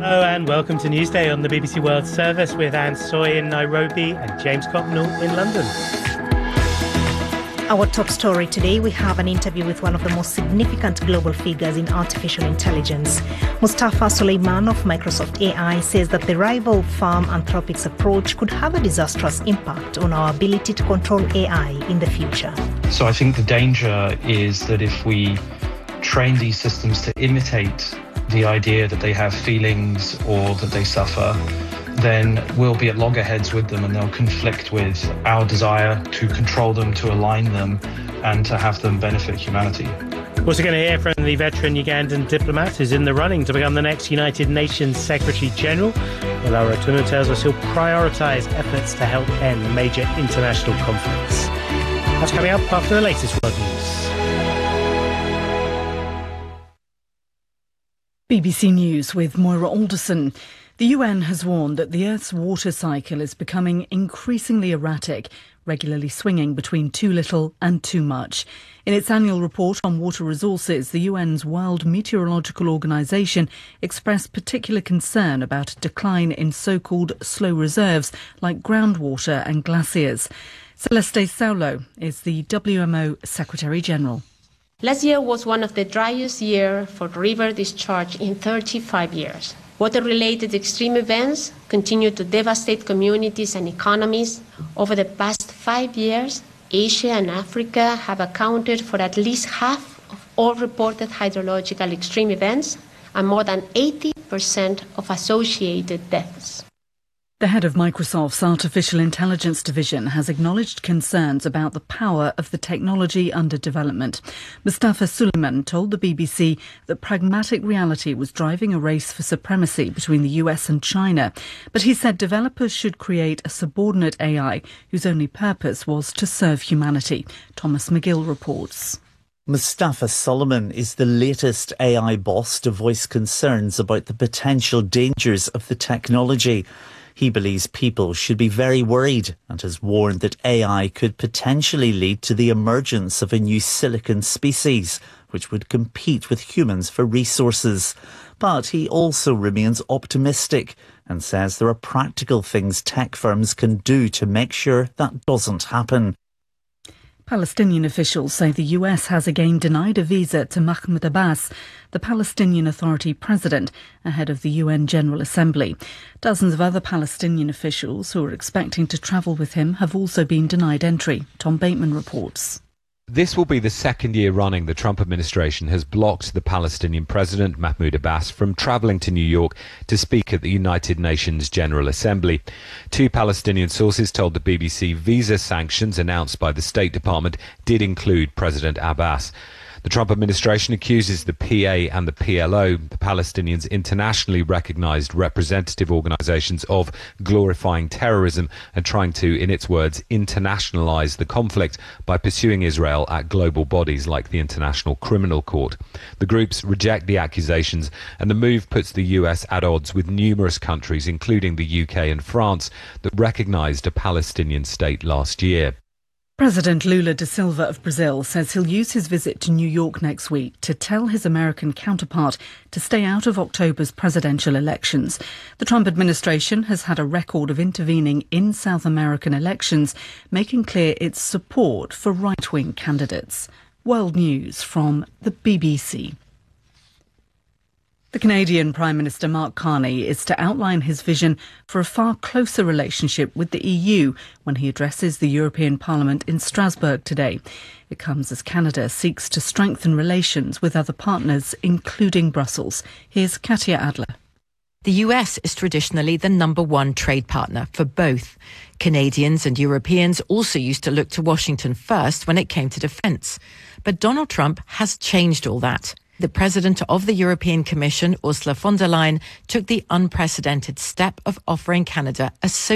Hello and welcome to Newsday on the BBC World Service with Anne Soy in Nairobi and James Copnall in London. Our top story today, we have an interview with one of the most significant global figures in artificial intelligence. Mustafa Suleyman of Microsoft AI says that the rival firm Anthropic's approach could have a disastrous impact on our ability to control AI in the future. So I think the danger is that if we train these systems to imitate the idea that they have feelings or that they suffer, then we'll be at loggerheads with them and they'll conflict with our desire to control them, to align them, and to have them benefit humanity. We're also going to hear from the veteran Ugandan diplomat who's in the running to become the next United Nations Secretary General. Laura Tunu tells us he'll prioritise efforts to help end major international conflicts. That's coming up after the latest world news. BBC News with Moira Alderson. The UN has warned that the Earth's water cycle is becoming increasingly erratic, regularly swinging between too little and too much. In its annual report on water resources, the UN's World Meteorological Organization expressed particular concern about a decline in so-called slow reserves like groundwater and glaciers. Celeste Saulo is the WMO Secretary General. Last year was one of the driest years for river discharge in 35 years. Water-related extreme events continue to devastate communities and economies. Over the past 5 years, Asia and Africa have accounted for at least half of all reported hydrological extreme events and more than 80% of associated deaths. The head of Microsoft's Artificial Intelligence division has acknowledged concerns about the power of the technology under development. Mustafa Suleyman told the BBC that pragmatic reality was driving a race for supremacy between the US and China. But he said developers should create a subordinate AI whose only purpose was to serve humanity. Thomas McGill reports. Mustafa Suleyman is the latest AI boss to voice concerns about the potential dangers of the technology. He believes people should be very worried and has warned that AI could potentially lead to the emergence of a new silicon species, which would compete with humans for resources. But he also remains optimistic and says there are practical things tech firms can do to make sure that doesn't happen. Palestinian officials say the US has again denied a visa to Mahmoud Abbas, the Palestinian Authority president, ahead of the UN General Assembly. Dozens of other Palestinian officials who are expecting to travel with him have also been denied entry. Tom Bateman reports. This will be the second year running the Trump administration has blocked the Palestinian president, Mahmoud Abbas, from travelling to New York to speak at the United Nations General Assembly. Two Palestinian sources told the BBC visa sanctions announced by the State Department did include President Abbas. The Trump administration accuses the PA and the PLO, the Palestinians' internationally recognised representative organisations, of glorifying terrorism and trying to, in its words, internationalise the conflict by pursuing Israel at global bodies like the International Criminal Court. The groups reject the accusations, and the move puts the US at odds with numerous countries, including the UK and France, that recognised a Palestinian state last year. President Lula da Silva of Brazil says he'll use his visit to New York next week to tell his American counterpart to stay out of October's presidential elections. The Trump administration has had a record of intervening in South American elections, making clear its support for right-wing candidates. World News from the BBC. The Canadian Prime Minister Mark Carney is to outline his vision for a far closer relationship with the EU when he addresses the European Parliament in Strasbourg today. It comes as Canada seeks to strengthen relations with other partners, including Brussels. Here's Katia Adler. The US is traditionally the number one trade partner for both. Canadians and Europeans also used to look to Washington first when it came to defence. But Donald Trump has changed all that. The president of the European Commission, Ursula von der Leyen, took the unprecedented step of offering Canada a